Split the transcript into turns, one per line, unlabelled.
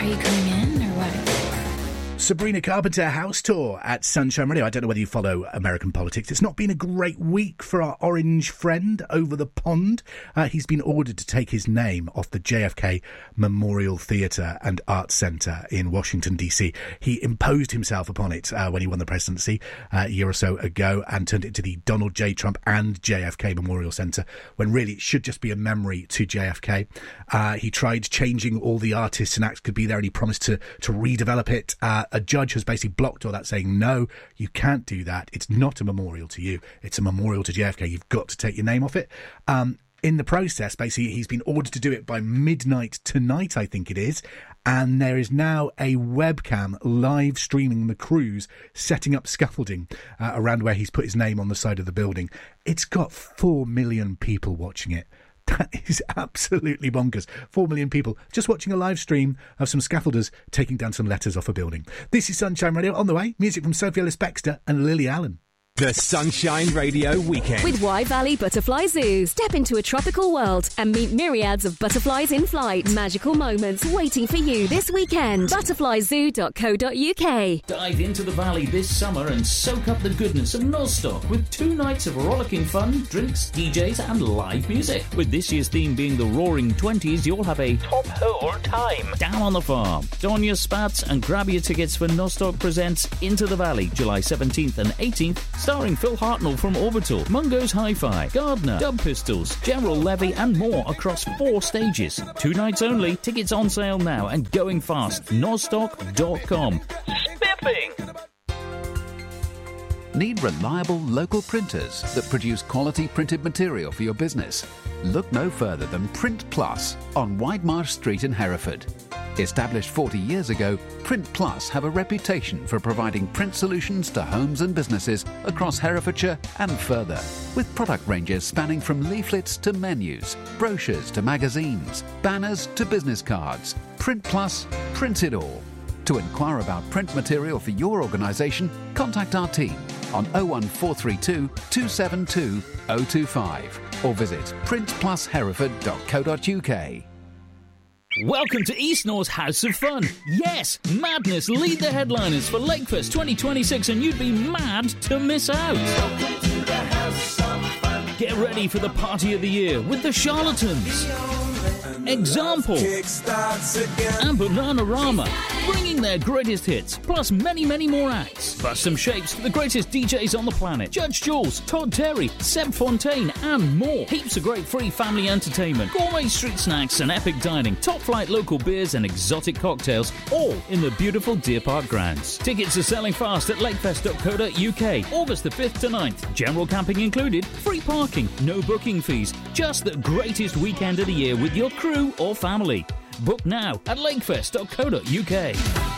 Are you coming in or what?
Sabrina Carpenter house tour at Sunshine Radio. I don't know whether you follow American politics. It's not been a great week for our orange friend over the pond. He's been ordered to take his name off the JFK Memorial Theatre and Arts Centre in Washington, D.C. He imposed himself upon it when he won the presidency a year or so ago and turned it to the Donald J. Trump and JFK Memorial Centre, when really it should just be a memory to JFK. He tried changing all the artists and acts could be there, and he promised to redevelop it. A judge has basically blocked all that, saying, no, you can't do that. It's not a memorial to you. It's a memorial to JFK. You've got to take your name off it. In the process, basically, he's been ordered to do it by midnight tonight, I think it is. And there is now a webcam live streaming the crews setting up scaffolding around where he's put his name on the side of the building. It's got 4 million people watching it. That is absolutely bonkers. 4 million people just watching a live stream of some scaffolders taking down some letters off a building. This is Sunshine Radio. On the way, music from Sophie Ellis-Bextor and Lily Allen.
The Sunshine Radio Weekend.
With Wye Valley Butterfly Zoo. Step into a tropical world and meet myriads of butterflies in flight. Magical moments waiting for you this weekend. Butterflyzoo.co.uk.
Dive into the valley this summer and soak up the goodness of Nostock with 2 nights of rollicking fun, drinks, DJs and live music. With this year's theme being the Roaring 20s, you'll have a top hole time down on the farm. Don your spats and grab your tickets for Nostock Presents Into the Valley, July 17th and 18th. Starring Phil Hartnell from Orbital, Mungo's Hi-Fi, Gardner, Dub Pistols, General Levy and more across 4 stages. 2 nights only. Tickets on sale now and going fast. Nostock.com. Spiffing!
Need reliable local printers that produce quality printed material for your business? Look no further than Print Plus on Whitemarsh Street in Hereford. Established 40 years ago, Print Plus have a reputation for providing print solutions to homes and businesses across Herefordshire and further, with product ranges spanning from leaflets to menus, brochures to magazines, banners to business cards. Print Plus prints it all. To inquire about print material for your organisation, contact our team on 01432 272 025 or visit printplushereford.co.uk.
Welcome to East North's House of Fun. Yes, Madness lead the headliners for Lakefest 2026 and you'd be mad to miss out. Welcome to the House of Fun. Get ready for the party of the year with the Charlatans, Example and Bananarama, bringing their greatest hits, plus many, many more acts. Bust some shapes to the greatest DJs on the planet. Judge Jules, Todd Terry, Seb Fontaine and more. Heaps of great free family entertainment, gourmet street snacks and epic dining, top flight local beers and exotic cocktails, all in the beautiful Deer Park grounds. Tickets are selling fast at lakefest.co.uk, August the 5th to 9th. General camping included, free parking, no booking fees. Just the greatest weekend of the year with your crew or family. Book now at lakefest.co.uk.